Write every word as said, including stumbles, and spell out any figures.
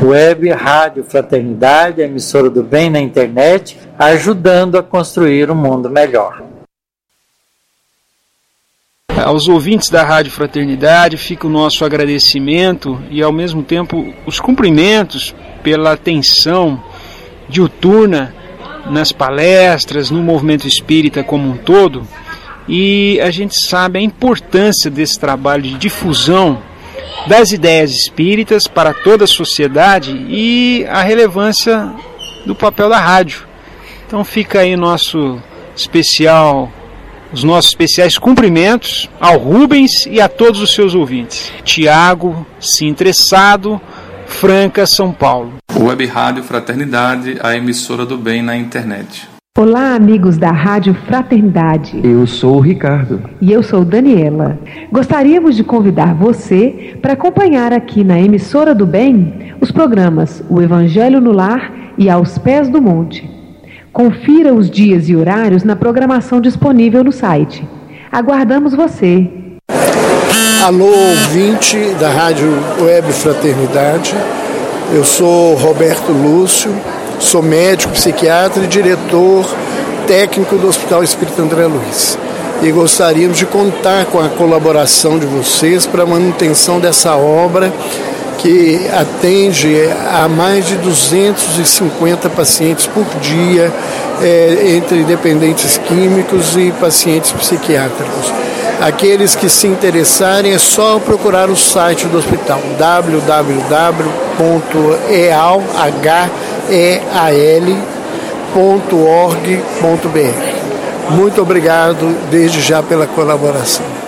Web Rádio Fraternidade, a emissora do bem na internet, ajudando a construir um mundo melhor. Aos ouvintes da Rádio Fraternidade fica o nosso agradecimento e, ao mesmo tempo, os cumprimentos pela atenção diuturna nas palestras, no movimento espírita como um todo. E a gente sabe a importância desse trabalho de difusão das ideias espíritas para toda a sociedade e a relevância do papel da rádio. Então fica aí nosso especial, os nossos especiais cumprimentos ao Rubens e a todos os seus ouvintes. Tiago Sintressado, Franca, São Paulo. Web Rádio Fraternidade, a emissora do bem na internet. Olá, amigos da Rádio Fraternidade. Eu sou o Ricardo. E eu sou Daniela. Gostaríamos de convidar você para acompanhar aqui na emissora do bem os programas O Evangelho no Lar e Aos Pés do Monte. Confira os dias e horários na programação disponível no site. Aguardamos você. Alô, ouvinte da Rádio Web Fraternidade. Eu sou Roberto Lúcio. Sou médico, psiquiatra e diretor técnico do Hospital Espírita André Luiz. E gostaríamos de contar com a colaboração de vocês para a manutenção dessa obra que atende a mais de duzentos e cinquenta pacientes por dia, é, entre dependentes químicos e pacientes psiquiátricos. Aqueles que se interessarem é só procurar o site do hospital, w w w ponto eal ponto org ponto b r. Muito obrigado desde já pela colaboração.